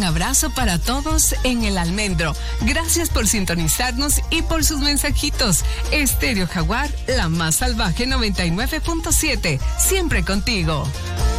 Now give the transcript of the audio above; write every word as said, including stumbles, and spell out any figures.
abrazo para todos en El Almendro. Gracias por sintonizarnos y por sus mensajitos. Estéreo Jaguar, la más salvaje noventa y nueve punto siete. Siempre contigo.